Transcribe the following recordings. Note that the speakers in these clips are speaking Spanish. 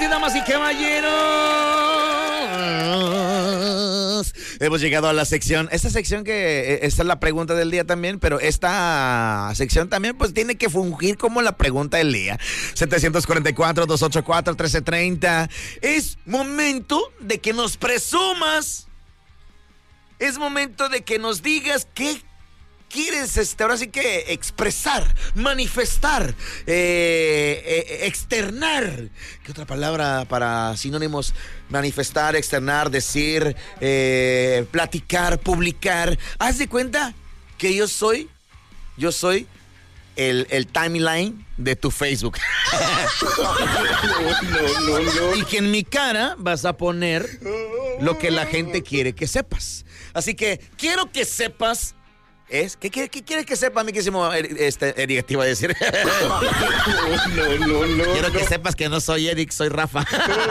damas y caballeros. Hemos llegado a la sección. Esta sección esta es la pregunta del día también, pero esta sección también pues tiene que fungir como la pregunta del día. 744-284-1330. Es momento de que nos presumas. Es momento de que nos digas qué quieres ahora sí que expresar, manifestar, externar. ¿Qué otra palabra para sinónimos? Manifestar, externar, decir, platicar, publicar. Haz de cuenta que yo soy el timeline de tu Facebook. No. Y que en mi cara vas a poner lo que la gente quiere que sepas. Así que quiero que sepas. ¿Qué quieres que sepa, mi querísimo Eric, te iba a decir? No. Quiero que sepas que no soy Eric, soy Rafa.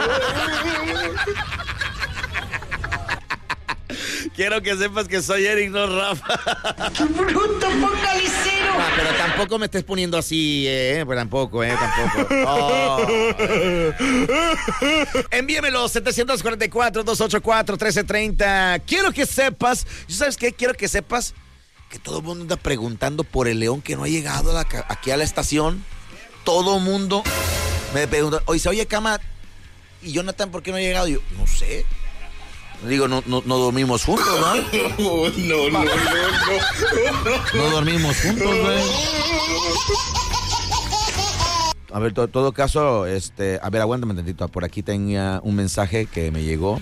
Quiero que sepas que soy Eric, no Rafa. ¡Qué bruto, focalicero! No, pero tampoco me estés poniendo así, pues tampoco. Oh. Envíamelo, 744-284-1330. Quiero que sepas, ¿sabes qué? Quiero que sepas que todo el mundo anda preguntando por el león que no ha llegado aquí a la estación. Todo el mundo me pregunta, oye, ¿se oye Cama? ¿Y Jonathan por qué no ha llegado? Y yo, no sé. Digo, no dormimos juntos, ¿no? No. No dormimos juntos, güey. A ver, todo caso, a ver, aguántame un tantito. Por aquí tenía un mensaje que me llegó.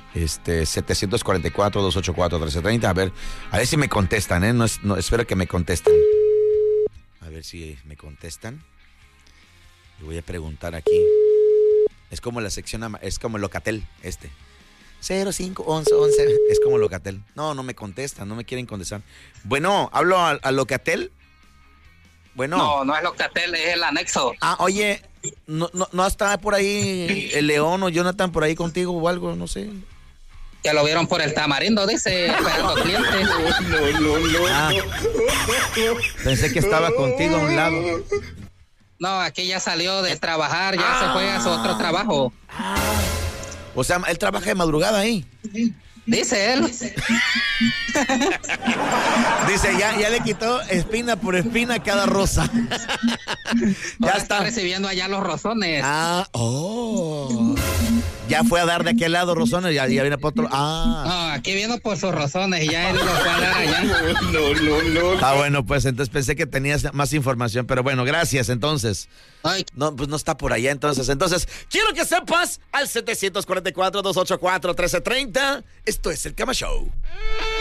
744-284-1330. A ver si me contestan, No, espero que me contesten. A ver si me contestan. Le voy a preguntar aquí. Es como la sección, es como Locatel, 051111. Es como Locatel. No me contestan, no me quieren contestar. Bueno, hablo a Locatel. Bueno. No es Locatel, es el anexo. Oye, no está por ahí el León o Jonathan por ahí contigo o algo, no sé. Ya lo vieron por el Tamarindo, dice, esperando clientes. No. Pensé que estaba contigo a un lado. No, aquí ya salió de trabajar, ya se fue a su otro trabajo. O sea, él trabaja de madrugada ahí. Dice él. Dice, ya le quitó espina por espina cada rosa. Ya está recibiendo allá los rosones. Ya fue a dar de aquel lado rosones, ya viene por otro. No, aquí viendo por sus rosones y ya él los fue a dar allá. No. Bueno, pues entonces pensé que tenías más información, pero bueno, gracias entonces. Ay. No, pues no está por allá entonces. Entonces, quiero que sepas al 744-284-1330. Esto es el Cama Show.